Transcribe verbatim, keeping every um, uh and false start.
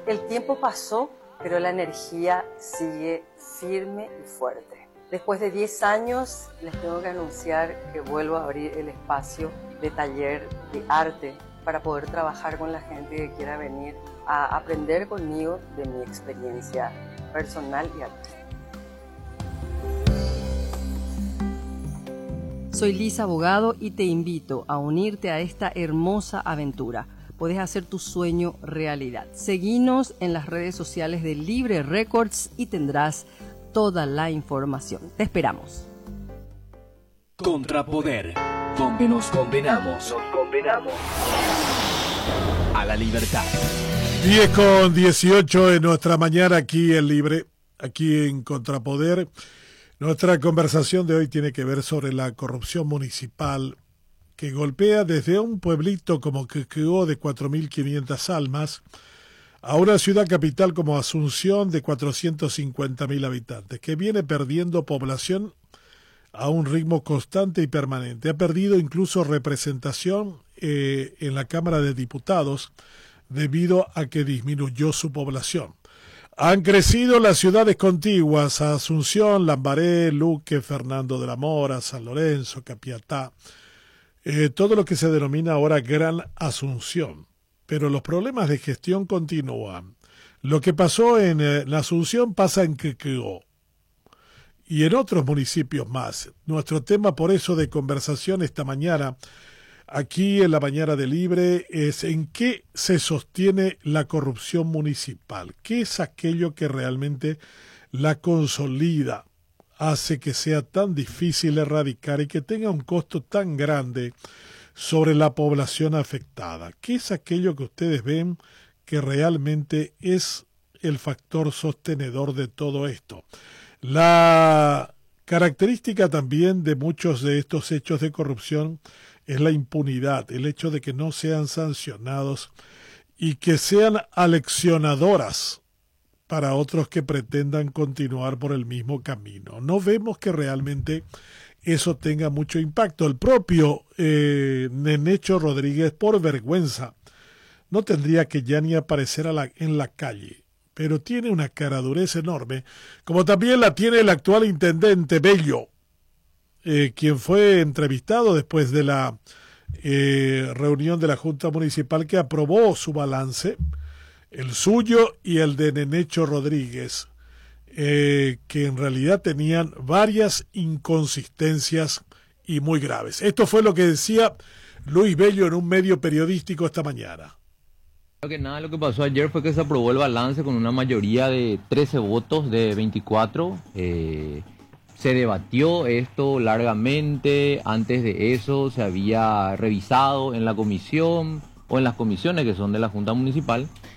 El tiempo pasó, pero la energía sigue firme y fuerte. Después de diez años, les tengo que anunciar que vuelvo a abrir el espacio de taller de arte para poder trabajar con la gente que quiera venir a aprender conmigo de mi experiencia personal y artística. Soy Lisa Abogado y te invito a unirte a esta hermosa aventura. Puedes hacer tu sueño realidad. Seguinos en las redes sociales de Libre Records y tendrás toda la información. Te esperamos. Contrapoder, donde nos condenamos, nos condenamos a la libertad. diez con dieciocho en nuestra mañana aquí en Libre, aquí en Contrapoder. Nuestra conversación de hoy tiene que ver sobre la corrupción municipal que golpea desde un pueblito como Quequegó de cuatro mil quinientas almas a una ciudad capital como Asunción de cuatrocientos cincuenta mil habitantes, que viene perdiendo población a un ritmo constante y permanente. Ha perdido incluso representación eh, en la Cámara de Diputados debido a que disminuyó su población. Han crecido las ciudades contiguas a Asunción, Lambaré, Luque, Fernando de la Mora, San Lorenzo, Capiatá, eh, todo lo que se denomina ahora Gran Asunción. Pero los problemas de gestión continúan. Lo que pasó en, eh, en Asunción pasa en Quequegó y en otros municipios más. Nuestro tema por eso de conversación esta mañana, aquí en la mañana de Libre, es en qué se sostiene la corrupción municipal. ¿Qué es aquello que realmente la consolida, hace que sea tan difícil erradicar y que tenga un costo tan grande sobre la población afectada? ¿Qué es aquello que ustedes ven que realmente es el factor sostenedor de todo esto? La característica también de muchos de estos hechos de corrupción es la impunidad, el hecho de que no sean sancionados y que sean aleccionadoras para otros que pretendan continuar por el mismo camino. No vemos que realmente eso tenga mucho impacto. El propio eh, Nenecho Rodríguez, por vergüenza, no tendría que ya ni aparecer a la, en la calle, pero tiene una caradurez enorme, como también la tiene el actual intendente Bello, eh, quien fue entrevistado después de la eh, reunión de la Junta Municipal que aprobó su balance, el suyo y el de Nenecho Rodríguez, eh, que en realidad tenían varias inconsistencias y muy graves. Esto fue lo que decía Luis Bello en un medio periodístico esta mañana. Creo que nada, lo que pasó ayer fue que se aprobó el balance con una mayoría de trece votos de veinticuatro. Eh, se debatió esto largamente. Antes de eso se había revisado en la comisión o en las comisiones que son de la Junta Municipal.